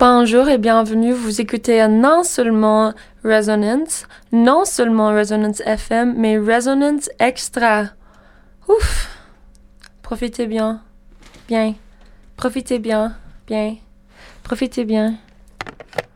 Bonjour et bienvenue. Vous écoutez non seulement Resonance FM, mais Resonance Extra. Ouf! Profitez bien. Bien. Profitez bien. Bien. Profitez bien.